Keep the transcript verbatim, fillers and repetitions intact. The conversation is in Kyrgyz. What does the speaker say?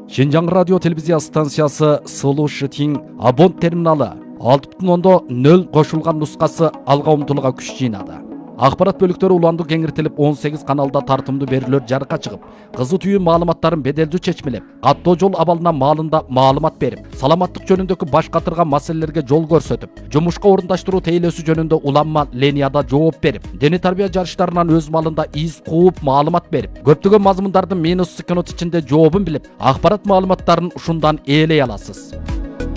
Шинжаң радио телевизия станциясы Сулу Шытин Абон терминалы алты бүтүн ондон нөл кошулган нускасы алга умтулууга күч жыйнады. Акпарат бөлүктөрү уланды кеңиртилип он сегиз каналда тартымдуу берүүлөр жарыкка чыгып, кызы түйүү маалыматтарын беделдүү чечмелеп, каттоо жол абалына маалында маалымат берип, саламаттык жөнүндөгү баш катырган маселелерге жол көрсөтүп, жумушка орундаштыруу тейлөөсү жөнүндө уланма ленияда жооп берип, дене тарбия жарыштарынан өз малында из кууп маалымат берип, көптөгөн мазмундардын минус секунд ичинде жообун билип, акпарат маалыматтарын ушундан ээлей аласыз.